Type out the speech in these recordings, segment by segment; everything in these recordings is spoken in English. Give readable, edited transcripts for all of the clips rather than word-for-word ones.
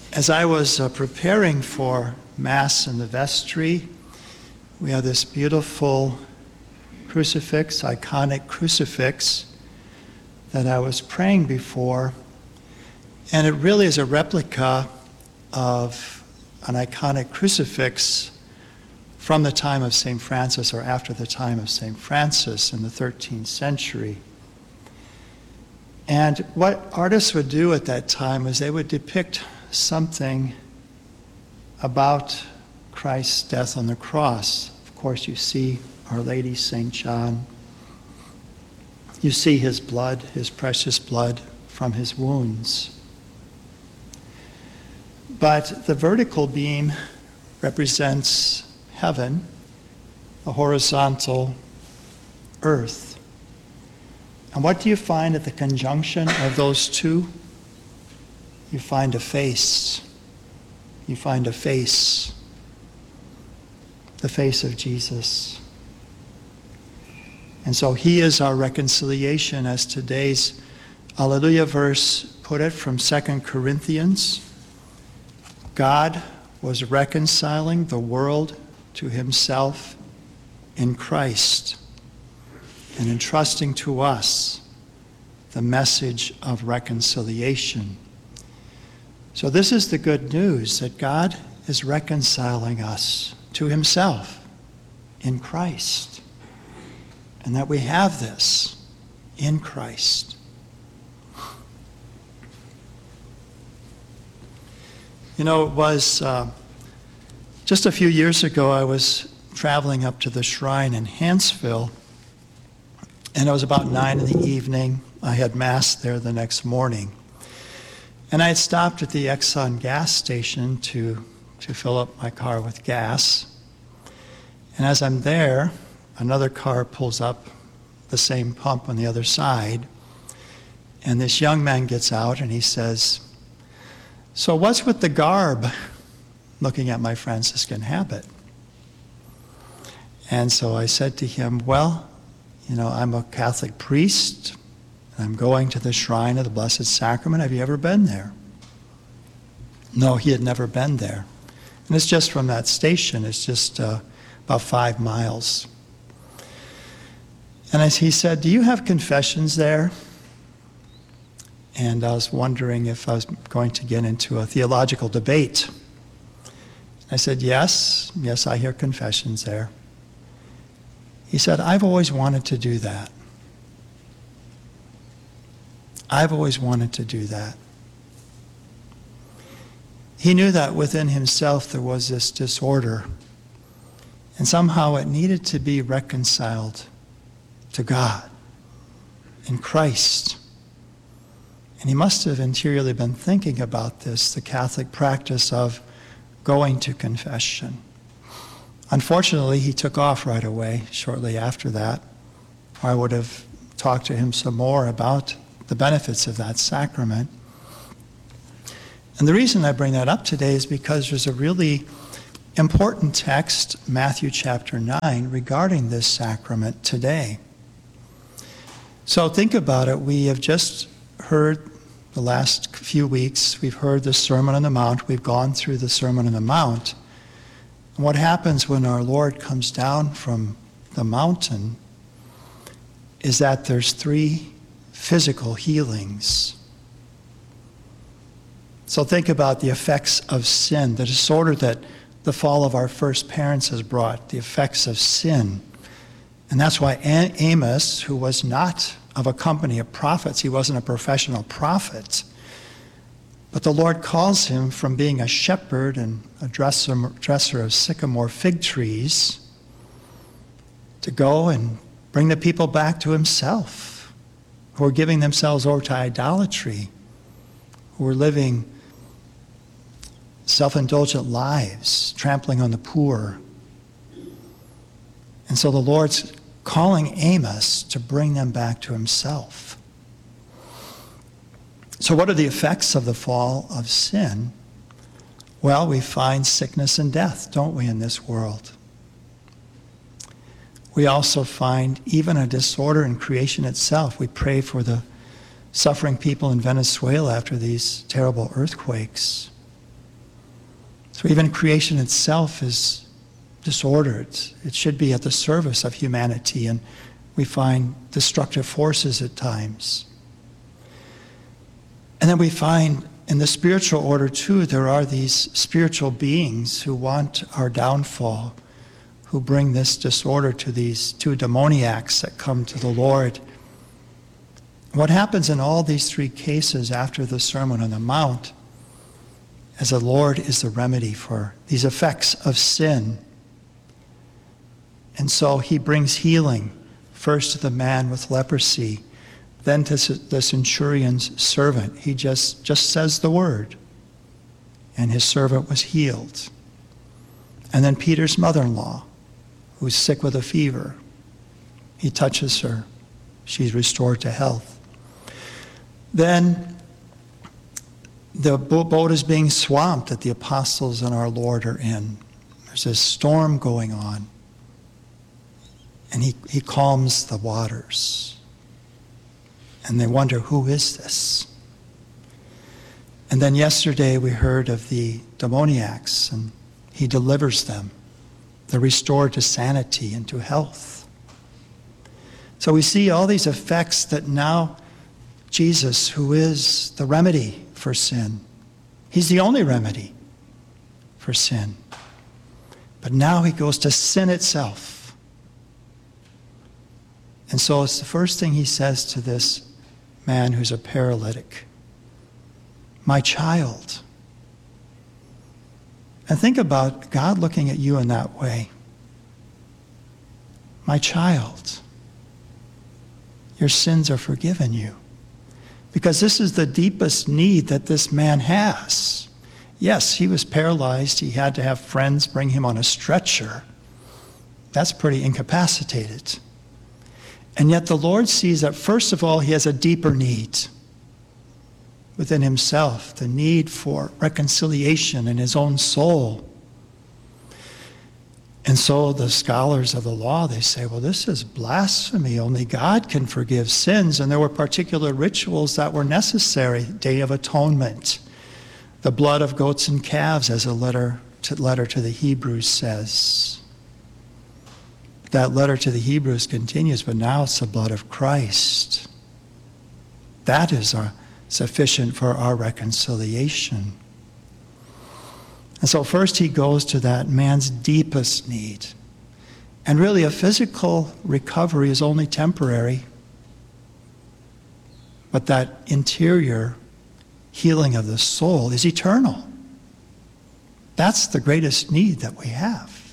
As I was preparing for Mass in the vestry, we have this beautiful crucifix, iconic crucifix, that I was praying before. And it really is a replica of an iconic crucifix from the time of St. Francis, or after the time of St. Francis in the 13th century. And what artists would do at that time was they would depict something about Christ's death on the cross. Of course, you see Our Lady, St. John. You see his blood, his precious blood from his wounds. But the vertical beam represents heaven, the horizontal earth. And what do you find at the conjunction of those two? You find a face. You find a face. The face of Jesus. And so he is our reconciliation, as today's Alleluia verse put it from 2 Corinthians. God was reconciling the world to himself in Christ and entrusting to us the message of reconciliation. So this is the good news, that God is reconciling us to himself in Christ, and that we have this in Christ. You know, it was just a few years ago, I was traveling up to the shrine in Hanceville, and it was about 9 in the evening. I had Mass there the next morning. And I had stopped at the Exxon gas station to fill up my car with gas. And as I'm there, another car pulls up the same pump on the other side. And this young man gets out and he says, "So what's with the garb?" Looking at my Franciscan habit. And so I said to him, "Well, you know, I'm a Catholic priest. I'm going to the shrine of the Blessed Sacrament. Have you ever been there?" No, he had never been there. And it's just from that station. It's just about 5 miles. And he said, "Do you have confessions there?" And I was wondering if I was going to get into a theological debate. I said, yes, I hear confessions there. He said, "I've always wanted to do that. I've always wanted to do that." He knew that within himself there was this disorder, and somehow it needed to be reconciled to God in Christ. And he must have interiorly been thinking about this, the Catholic practice of going to confession. Unfortunately, he took off right away shortly after that. I would have talked to him some more about the benefits of that sacrament. And the reason I bring that up today is because there's a really important text, Matthew chapter 9, regarding this sacrament today. So think about it. We have just heard the last few weeks, we've heard the Sermon on the Mount. We've gone through the Sermon on the Mount. And what happens when our Lord comes down from the mountain is that there's 3 physical healings. So think about the effects of sin, the disorder that the fall of our first parents has brought, the effects of sin. And that's why Amos, who was not of a company of prophets, he wasn't a professional prophet, but the Lord calls him from being a shepherd and a dresser of sycamore fig trees to go and bring the people back to himself, who are giving themselves over to idolatry, who are living self-indulgent lives, trampling on the poor. And so the Lord's calling Amos to bring them back to himself. So what are the effects of the fall of sin? Well, we find sickness and death, don't we, in this world? We also find even a disorder in creation itself. We pray for the suffering people in Venezuela after these terrible earthquakes. So even creation itself is disordered. It should be at the service of humanity, and we find destructive forces at times. And then we find in the spiritual order too, there are these spiritual beings who want our downfall, who bring this disorder to these two demoniacs that come to the Lord. What happens in all these three cases after the Sermon on the Mount, as the Lord is the remedy for these effects of sin. And so he brings healing, first to the man with leprosy, then to the centurion's servant. He just says the word, and his servant was healed. And then Peter's mother-in-law, who's sick with a fever. He touches her. She's restored to health. Then the boat is being swamped that the apostles and our Lord are in. There's this storm going on. And he calms the waters. And they wonder, who is this? And then yesterday we heard of the demoniacs, and he delivers them. They're restored to sanity and to health. So we see all these effects that now Jesus, who is the remedy for sin, he's the only remedy for sin. But now he goes to sin itself. And so it's the first thing he says to this man who's a paralytic. My child. And think about God looking at you in that way. My child, your sins are forgiven you. Because this is the deepest need that this man has. Yes, he was paralyzed. He had to have friends bring him on a stretcher. That's pretty incapacitated. And yet the Lord sees that, first of all, he has a deeper need within himself, the need for reconciliation in his own soul. And so the scholars of the law, they say, well, this is blasphemy. Only God can forgive sins. And there were particular rituals that were necessary. Day of Atonement, the blood of goats and calves, as a letter to the Hebrews says. That letter to the Hebrews continues, but now it's the blood of Christ. That is sufficient for our reconciliation. And so first he goes to that man's deepest need. And really a physical recovery is only temporary. But that interior healing of the soul is eternal. That's the greatest need that we have.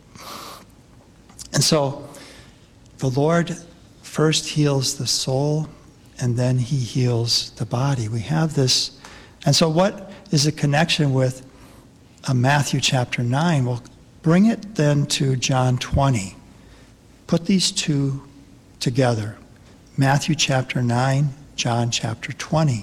And so the Lord first heals the soul, and then he heals the body. We have this. And so what is the connection with Matthew chapter 9? Well, bring it then to John 20. Put these two together. Matthew chapter 9, John chapter 20.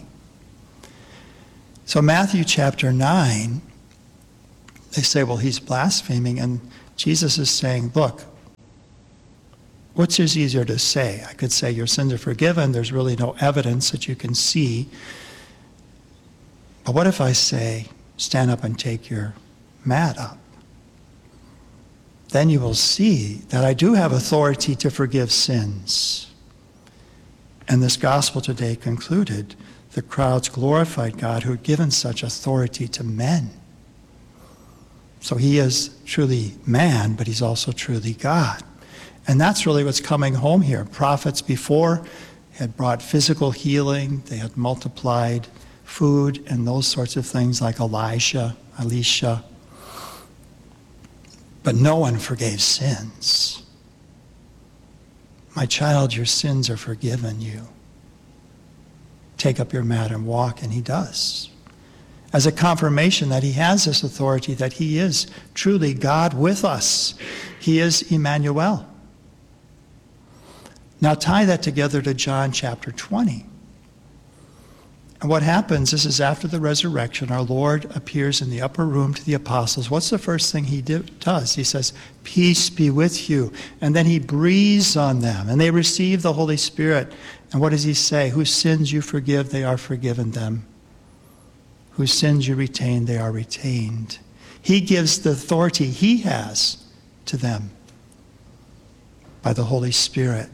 So Matthew chapter 9, they say, well, he's blaspheming. And Jesus is saying, look, which is easier to say? I could say your sins are forgiven. There's really no evidence that you can see. But what if I say, stand up and take your mat up? Then you will see that I do have authority to forgive sins. And this gospel today concluded, the crowds glorified God who had given such authority to men. So he is truly man, but he's also truly God. And that's really what's coming home here. Prophets before had brought physical healing. They had multiplied food and those sorts of things like Elisha. But no one forgave sins. My child, your sins are forgiven you. Take up your mat and walk, and he does. As a confirmation that he has this authority, that he is truly God with us. He is Emmanuel. Now tie that together to John chapter 20. And what happens, this is after the resurrection, our Lord appears in the upper room to the apostles. What's the first thing he does? He says, peace be with you. And then he breathes on them, and they receive the Holy Spirit. And what does he say? Whose sins you forgive, they are forgiven them. Whose sins you retain, they are retained. He gives the authority he has to them by the Holy Spirit.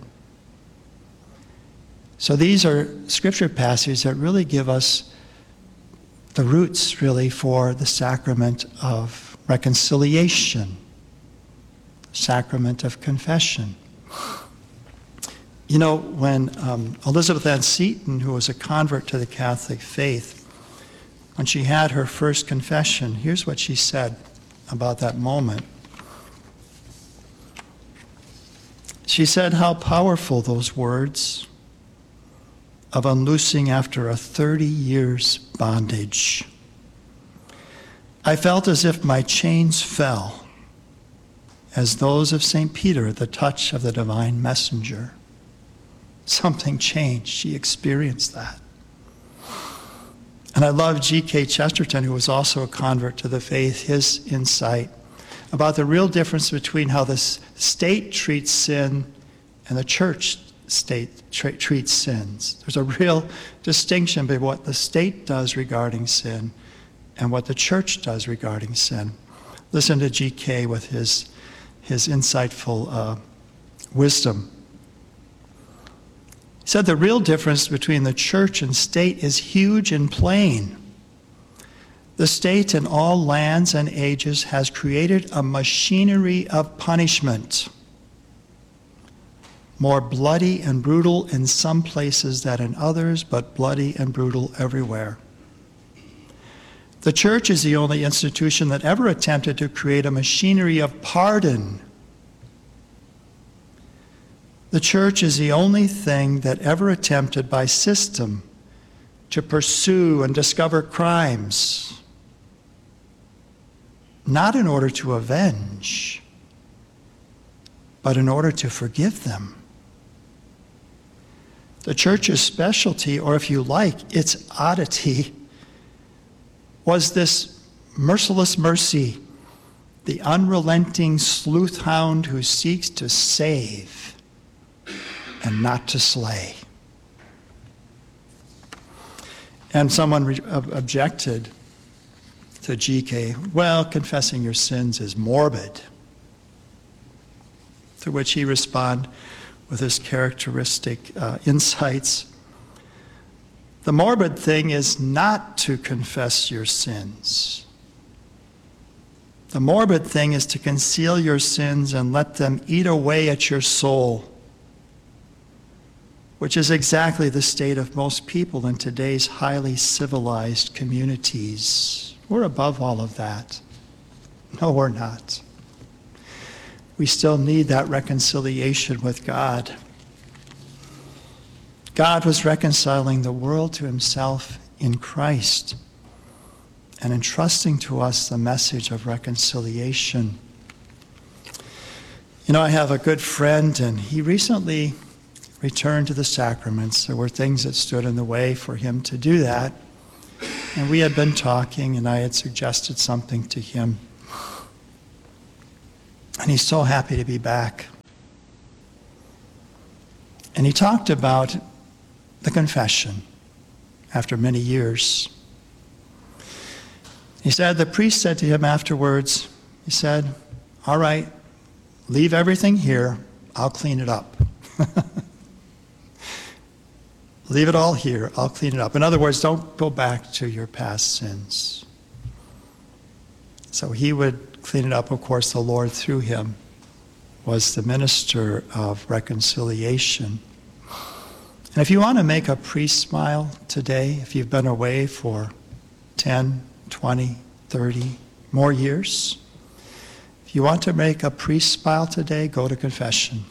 So these are scripture passages that really give us the roots, really, for the sacrament of reconciliation, sacrament of confession. You know, when Elizabeth Ann Seton, who was a convert to the Catholic faith, when she had her first confession, here's what she said about that moment. She said how powerful those words of unloosing after a 30 years bondage. I felt as if my chains fell, as those of St. Peter at the touch of the divine messenger. Something changed. She experienced that. And I love G.K. Chesterton, who was also a convert to the faith, his insight about the real difference between how the state treats sin and the church treats sins. There's a real distinction between what the state does regarding sin and what the church does regarding sin. Listen to G.K. with his insightful wisdom. He said the real difference between the church and state is huge and plain. The state in all lands and ages has created a machinery of punishment, more bloody and brutal in some places than in others, but bloody and brutal everywhere. The church is the only institution that ever attempted to create a machinery of pardon. The church is the only thing that ever attempted by system to pursue and discover crimes, not in order to avenge, but in order to forgive them. The church's specialty, or if you like, its oddity, was this merciless mercy, the unrelenting sleuth hound who seeks to save and not to slay. And someone objected to G.K., well, confessing your sins is morbid. To which he responded with his characteristic insights. The morbid thing is not to confess your sins. The morbid thing is to conceal your sins and let them eat away at your soul, which is exactly the state of most people in today's highly civilized communities. We're above all of that. No, we're not. We still need that reconciliation with God. God was reconciling the world to himself in Christ and entrusting to us the message of reconciliation. You know, I have a good friend, and he recently returned to the sacraments. There were things that stood in the way for him to do that. And we had been talking, and I had suggested something to him. And he's so happy to be back. And he talked about the confession after many years. He said, the priest said to him afterwards, he said, all right, leave everything here, I'll clean it up. Leave it all here, I'll clean it up. In other words, don't go back to your past sins. So he would clean it up. Of course, the Lord through him was the minister of reconciliation. And if you want to make a priest smile today, if you've been away for 10, 20, 30 more years, if you want to make a priest smile today, go to confession.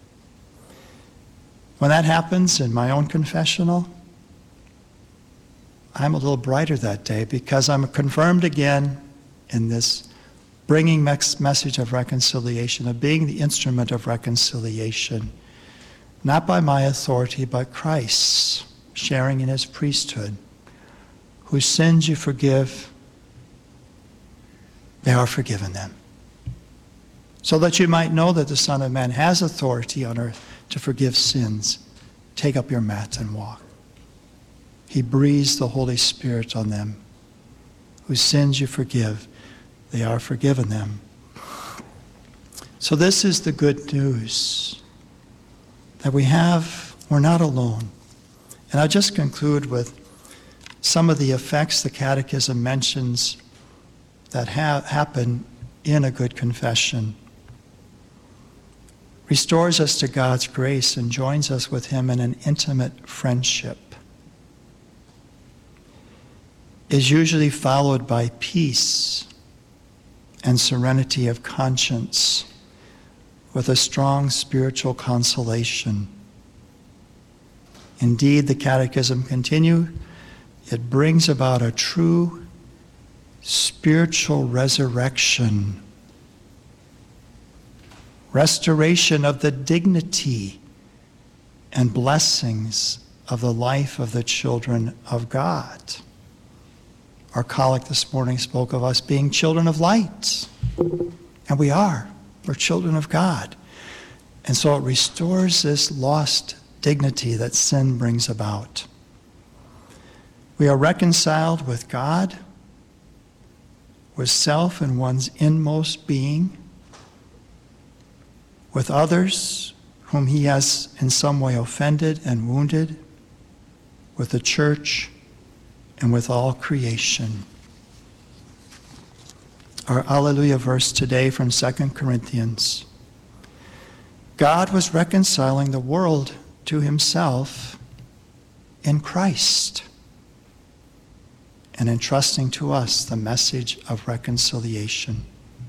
When that happens in my own confessional, I'm a little brighter that day because I'm confirmed again in this bringing message of reconciliation, of being the instrument of reconciliation, not by my authority, but Christ's, sharing in his priesthood. Whose sins you forgive, they are forgiven them. So that you might know that the Son of Man has authority on earth to forgive sins. Take up your mat and walk. He breathes the Holy Spirit on them. Whose sins you forgive, they they are forgiven them. So this is the good news that we're not alone. And I'll just conclude with some of the effects the Catechism mentions that happen in a good confession. Restores us to God's grace and joins us with Him in an intimate friendship. Is usually followed by peace and serenity of conscience with a strong spiritual consolation. Indeed, the Catechism continues, it brings about a true spiritual resurrection, restoration of the dignity and blessings of the life of the children of God. Our collect this morning spoke of us being children of light, and we are. We're children of God. And so it restores this lost dignity that sin brings about. We are reconciled with God, with self and one's inmost being, with others whom he has in some way offended and wounded, with the church, and with all creation. Our Alleluia verse today from 2 Corinthians. God was reconciling the world to Himself in Christ and entrusting to us the message of reconciliation.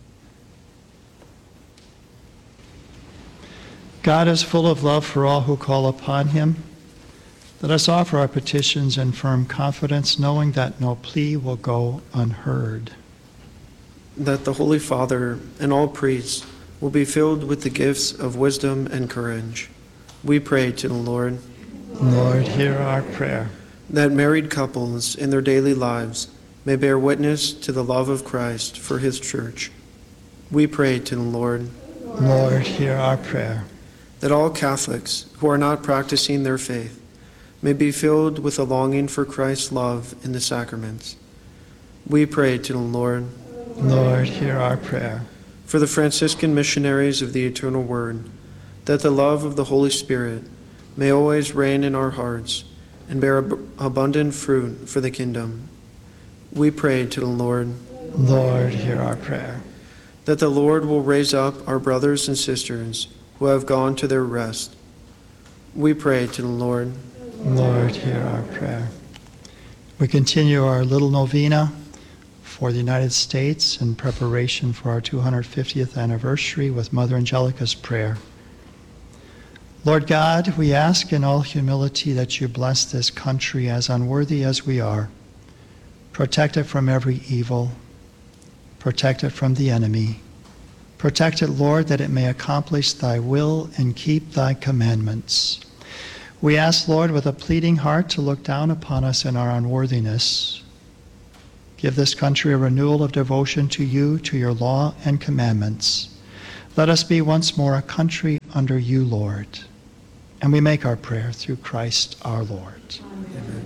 God is full of love for all who call upon Him. Let us offer our petitions in firm confidence, knowing that no plea will go unheard. That the Holy Father and all priests will be filled with the gifts of wisdom and courage. We pray to the Lord. Lord, hear our prayer. That married couples in their daily lives may bear witness to the love of Christ for His church. We pray to the Lord. Lord, hear our prayer. That all Catholics who are not practicing their faith may be filled with a longing for Christ's love in the sacraments. We pray to the Lord. Lord, hear our prayer. For the Franciscan missionaries of the Eternal Word, that the love of the Holy Spirit may always reign in our hearts and bear abundant fruit for the kingdom. We pray to the Lord. Lord, hear our prayer. That the Lord will raise up our brothers and sisters who have gone to their rest. We pray to the Lord. Lord, hear our prayer. We continue our little novena for the United States in preparation for our 250th anniversary with Mother Angelica's prayer. Lord God, we ask in all humility that you bless this country as unworthy as we are. Protect it from every evil. Protect it from the enemy. Protect it, Lord, that it may accomplish thy will and keep thy commandments. We ask, Lord, with a pleading heart to look down upon us in our unworthiness. Give this country a renewal of devotion to you, to your law and commandments. Let us be once more a country under you, Lord. And we make our prayer through Christ our Lord. Amen.